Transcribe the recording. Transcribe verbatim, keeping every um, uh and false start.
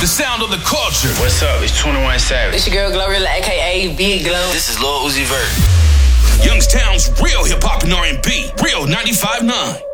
The sound of the culture. What's up? It's twenty-one Savage. It's your girl Glorilla, a k a. Big Glow. This is Lil Uzi Vert. Youngstown's real hip-hop and R and B. Real ninety-five point nine.